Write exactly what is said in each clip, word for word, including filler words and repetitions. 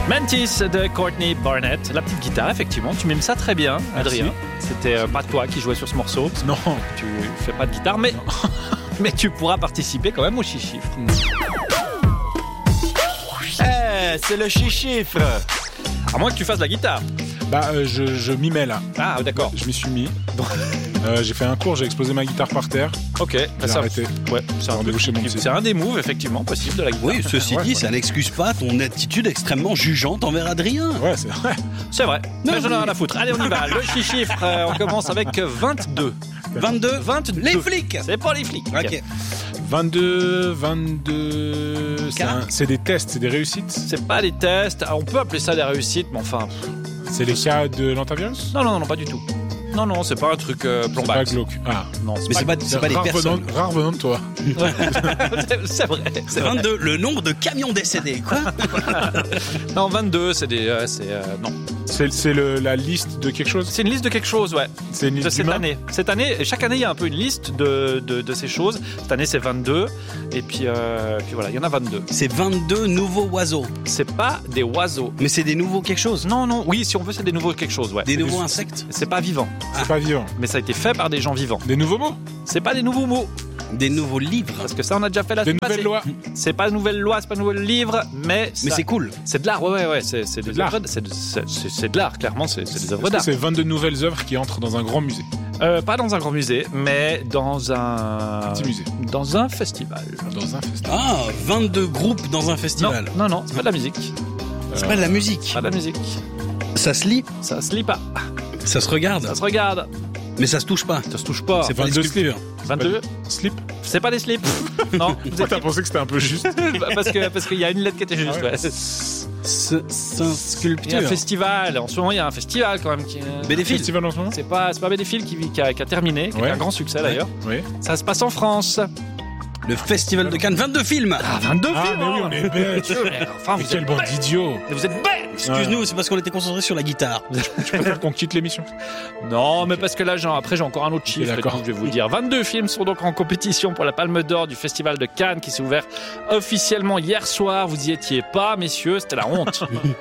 Mantis de Courtney Barnett. La petite guitare, effectivement. Tu mimes ça très bien, Adrien. Merci. C'était euh, pas toi qui jouais sur ce morceau. Non. Tu fais pas de guitare, mais, mais tu pourras participer quand même au chiffre. Eh, hey, c'est le chiffre. À moins que tu fasses de la guitare. Bah, euh, je, je m'y mets là. Ah, d'accord. Je m'y suis mis. euh, j'ai fait un cours, j'ai explosé ma guitare par terre. Ok, J'ai bah ça, arrêté. ouais, c'est un, débouché mon c'est un des moves, effectivement, possible de la guitare. Oui, ceci Ouais, dit, ouais. ça n'excuse pas ton attitude extrêmement jugeante envers Adrien. Ouais, c'est vrai. C'est vrai, Non, mais j'en ai mais- rien à foutre. Allez, on y va. Le chiffre, euh, on commence avec vingt-deux. vingt-deux. vingt-deux. Les flics. C'est pas les flics. Ok. vingt-deux, vingt-deux... C'est, un- c'est des tests, c'est des réussites. C'est pas des tests. Ah, on peut appeler ça des réussites, mais enfin. C'est les cas de l'antivirus. Non, non, non, pas du tout. Non, non, c'est pas un truc euh, C'est pas plombax. glauque. Ah. Non, Mais c'est pas, c'est pas des rare personnes. venant, rare venant de toi. c'est c'est vrai. C'est vingt-deux, le nombre de camions décédés, quoi. Non, vingt-deux, c'est des. euh, c'est, euh, non. C'est, c'est le, la liste de quelque chose. C'est une liste de quelque chose, ouais. C'est une De liste cette d'humains. année. Cette année, et chaque année, il y a un peu une liste de, de, de ces choses. Cette année, c'est vingt-deux. Et puis, euh, puis voilà, il y en a vingt-deux. C'est vingt-deux nouveaux oiseaux. C'est pas des oiseaux. Mais c'est des nouveaux quelque chose. Non, non, oui, si on veut, c'est des nouveaux quelque chose, ouais. Des nouveaux des- insectes. C'est pas vivant, C'est pas vivant. mais ça a été fait par des gens vivants. Des nouveaux mots. C'est pas des nouveaux mots, Des nouveaux livres. parce que ça, on a déjà fait la Des semaine nouvelles passée. lois. C'est pas une nouvelle loi, c'est pas un nouvel livre, mais, Mais ça- c'est cool. c'est de l'art, ouais, ouais, ouais. C'est, c'est, des de l'art. œuvres- c'est, de- c'est, c'est- c'est de l'art, clairement, c'est, c'est des œuvres Est-ce que d'art. c'est vingt-deux nouvelles œuvres qui entrent dans un grand musée. Euh, pas dans un grand musée, mais dans un. Petit musée. Dans un festival. Dans un festival. Ah, vingt-deux groupes dans un Non, festival. non, non, c'est pas de la musique. C'est pas de la musique. Pas de la musique. Ça se lit, Ça se lit pas. ça se regarde, Ça se regarde. mais ça se touche pas. Ça se touche pas. C'est pas des vingt-deux sculptures. vingt-deux. Slip. C'est pas des slips. Non, vous Pourquoi êtes t'as pensé que c'était un peu juste? parce que parce qu'il y a une lettre qui était juste. Ah ouais. Ouais. C'est c'est un Il y a un sculpture. festival. En ce moment, il y a un festival quand même qui. Bénéfice. Festival en ce moment? C'est pas c'est pas Bénéphile qui, qui, a, qui a terminé, qui Ouais. est un grand succès d'ailleurs. Oui. Ça se passe en France. Le festival de Cannes, vingt-deux films. Ah, vingt-deux Ah, films. mais oui, on est bêtes. Enfin, Mais vous quel êtes bande bêtes. d'idiots. Vous êtes bêtes. Excuse-nous, c'est parce qu'on était concentrés sur la guitare. Je préfère qu'on quitte l'émission. Non, mais parce que là, genre, après, j'ai encore un autre chiffre. d'accord. donc je vais vous dire. vingt-deux films sont donc en compétition pour la Palme d'Or du Festival de Cannes qui s'est ouvert officiellement hier soir. Vous y étiez pas, messieurs. C'était la honte.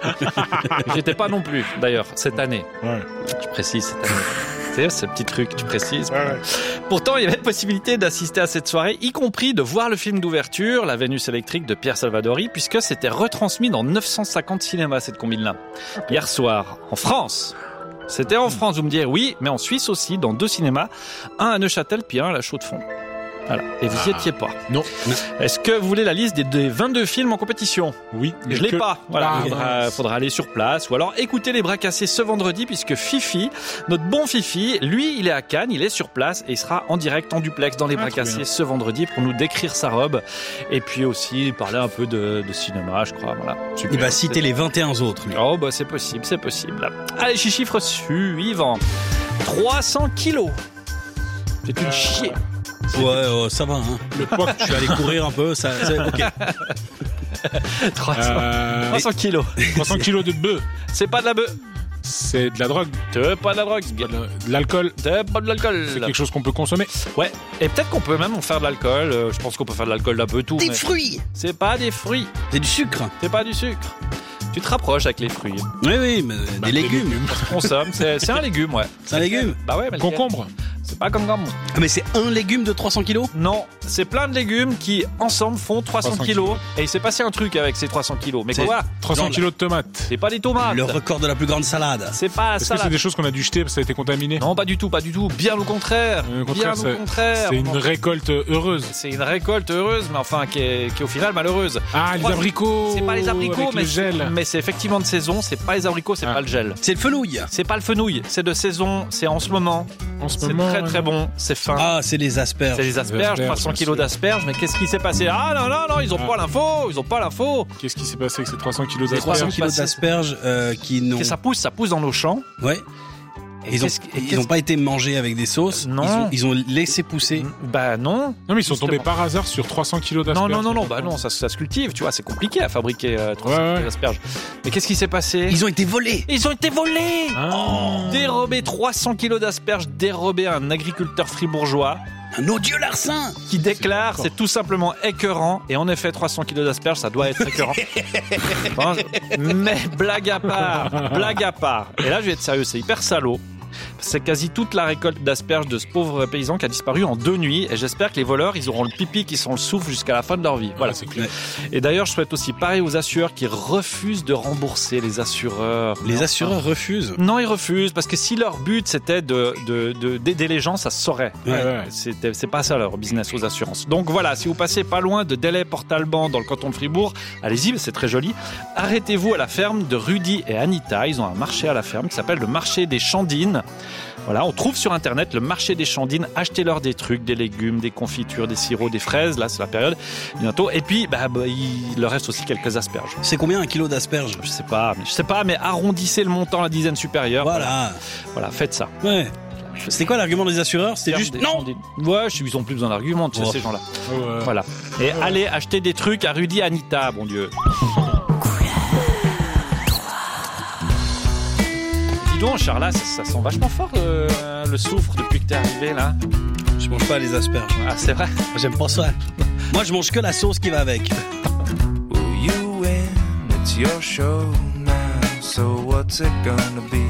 J'étais pas non plus, d'ailleurs, cette année. Ouais. Je précise cette année. C'est ce petit truc, tu précises. Ouais, ouais. Pourtant, il y avait possibilité d'assister à cette soirée, y compris de voir le film d'ouverture, La Vénus électrique de Pierre Salvadori, puisque c'était retransmis dans neuf cent cinquante cinémas, cette combine-là. Hier soir, en France. C'était en France, vous me direz oui, mais en Suisse aussi, dans deux cinémas, un à Neuchâtel, puis un à la Chaux-de-Fonds. Voilà. Et vous y étiez pas. Non. Est-ce que vous voulez la liste des, des vingt-deux films en compétition? Oui. Je l'ai que- pas. Voilà. Ah, il faudra, mince. faudra aller sur place ou alors écouter les bras cassés ce vendredi puisque Fifi, notre bon Fifi, lui, il est à Cannes, il est sur place et il sera en direct en duplex dans les Ah, bras trop cassés bien. ce vendredi pour nous décrire sa robe et puis aussi parler un peu de, de cinéma, je crois. Voilà. Il va citer les vingt et un autres. lui. Oh bah c'est possible, c'est possible. Allez, chiffre suivant. trois cents kilos. C'est une chier. Ouais, oh, ça va. Hein. Le poids. Je suis allé courir un peu, ça. c'est- Ok. trois cents, Euh, trois cents kilos. trois cents kilos de bœuf. C'est pas de la bœuf. C'est de la drogue. C'est pas de la drogue. De, la- de l'alcool. C'est pas de l'alcool. C'est quelque chose qu'on peut consommer. Ouais, et peut-être qu'on peut même en faire de l'alcool. Euh, je pense qu'on peut faire de l'alcool d'un peu tout. Des mais fruits. c'est pas des fruits, C'est du sucre. c'est pas du sucre. Tu te rapproches avec les fruits. Oui, oui, mais Bah, des légumes. On consomme, c'est, c'est un légume, ouais. C'est un légume. Bah ouais, mais Concombre. c'est pas comme gomme. Ah, mais c'est un légume de trois cents kilos. Non, c'est plein de légumes qui ensemble font trois cents trois cents kilos. Et il s'est passé un truc avec ces trois cents kilos. Mais C'est- quoi? trois cents Dans kilos de tomates. C'est pas des tomates. Le record de la plus grande salade. C'est pas la Est-ce que c'est salade. des choses qu'on a dû jeter parce que ça a été contaminé? Non, pas du tout, pas du tout. Bien au contraire. Euh, au Bien contraire, au c'est- contraire. C'est une Non, récolte heureuse. c'est une récolte heureuse, mais enfin qui est, qui est au final malheureuse. Ah, les Trois- abricots. C'est pas les abricots, avec mais, le gel. mais c'est effectivement de saison. C'est pas les abricots, c'est Ah. pas le gel. C'est le fenouil. C'est pas le fenouil, c'est de saison, c'est en ce moment. En ce C'est moment. très très bon, c'est fin. Ah, c'est les C'est asperges. des asperges, asperges, trois cents bien kilos sûr. d'asperges, mais qu'est-ce qui s'est passé? Ah non, non, non, ils ont Ah. pas l'info, ils ont pas l'info. Qu'est-ce qui s'est passé avec ces trois cents kilos C'est trois cents d'asperges? kilos d'asperges euh, qui n'ont. Et ça pousse, ça pousse dans nos champs. Ouais. Et Ils ont, qu'est-ce- et ils qu'est-ce- ont pas été mangés avec des sauces. Non. Ils ont, ils ont laissé pousser. Bah non. Non, mais ils sont Justement. tombés par hasard sur trois cents kilos Non, d'asperges. non, non, non, bah non, ça, ça se cultive, tu vois, c'est compliqué à fabriquer euh, trois cents Ouais, ouais. kilos d'asperges. Mais qu'est-ce qui s'est passé? Ils ont été volés. Ils ont été volés. Ah. Dérobé trois cents kilos d'asperges, dérobé à un agriculteur fribourgeois. Un odieux larcin qui déclare c'est tout simplement écœurant. Et en effet, trois cents kilos d'asperges, ça doit être écœurant. Bon, mais blague à part, blague à part. Et là, je vais être sérieux, c'est hyper salaud. C'est quasi toute la récolte d'asperges de ce pauvre paysan qui a disparu en deux nuits. Et j'espère que les voleurs, ils auront le pipi qui sent le souffle jusqu'à la fin de leur vie. Voilà, c'est clair. Et d'ailleurs, je souhaite aussi pareil aux assureurs qui refusent de rembourser les assureurs. Les Non, assureurs enfin, refusent. Non, ils refusent parce que si leur but c'était de, de, de d'aider les gens, ça se saurait. Ouais, ouais. C'était, c'est pas ça leur business aux assurances. Donc voilà, si vous passez pas loin de Delay-Port-Alban dans le canton de Fribourg, allez-y, c'est très joli. Arrêtez-vous à la ferme de Rudy et Anita. Ils ont un marché à la ferme qui s'appelle le marché des Chandines. Voilà, on trouve sur internet le marché des Chandines. Achetez-leur des trucs, des légumes, des confitures, des sirops, des fraises. Là, c'est la période bientôt. Et puis, bah, bah, il leur reste aussi quelques asperges. C'est combien un kilo d'asperges? Je sais pas, mais je sais pas, mais arrondissez le montant à la dizaine supérieure. Voilà. Voilà, faites ça. Ouais. C'était quoi l'argument des assureurs? C'était Ferme juste des non. Chandines. Ouais, je- ils ont plus besoin d'arguments, tu sais, Oh. ces gens-là. Ouais. Voilà. Et allez acheter des trucs à Rudy et Anita, bon Dieu. Dis donc, Charles, ça, ça sent vachement fort euh, le soufre depuis que t'es arrivé là. Je mange pas les asperges. Ah, c'est vrai. J'aime pas ça. Moi, je mange que la sauce qui va avec. Will you win? It's your show now. So what's it gonna be?